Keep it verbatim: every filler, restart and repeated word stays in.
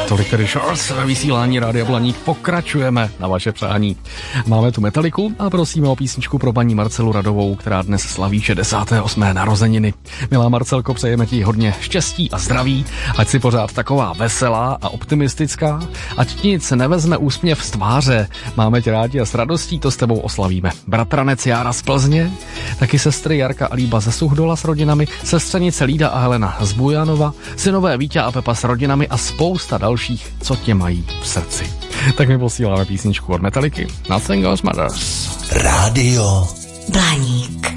Tolik tedy Shores ve vysílání Rádia Blaník. Pokračujeme na vaše přání. Máme tu Metaliku a prosíme o písničku pro paní Marcelu Radovou, která dnes slaví šedesáté osmé narozeniny. Milá Marcelko, přejeme ti hodně štěstí a zdraví, ať si pořád taková veselá a optimistická, ať ti nic nevezme úsměv z tváře. Máme tě rádi a s radostí to s tebou oslavíme. Bratranec Jára z Plzně, taky sestry Jarka a Líba ze Suchdola s rodinami, sestřenice Lída a Helena z Bujanova, synové Vítě a Pepa s rodinami a spousta dalších, co tě mají v srdci. Tak my posíláme písničku od Metaliky. Nothing Else Matters. Rádio Blaník.